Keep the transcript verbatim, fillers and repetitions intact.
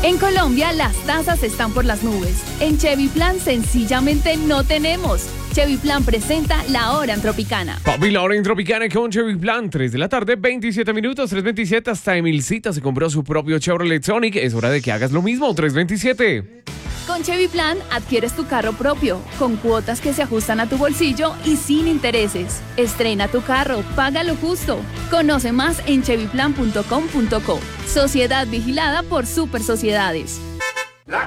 En Colombia las tasas están por las nubes. En Chevy Plan sencillamente no tenemos. Chevy Plan presenta La Hora en Tropicana. Papi, La Hora en Tropicana con Chevy Plan. tres de la tarde, veintisiete minutos, tres veintisiete. Hasta Emilcita se compró su propio Chevrolet Sonic. Es hora de que hagas lo mismo, tres veintisiete. Con Chevy Plan adquieres tu carro propio, con cuotas que se ajustan a tu bolsillo y sin intereses. Estrena tu carro, paga lo justo. Conoce más en chevy plan punto com punto co. Sociedad vigilada por Super Sociedades.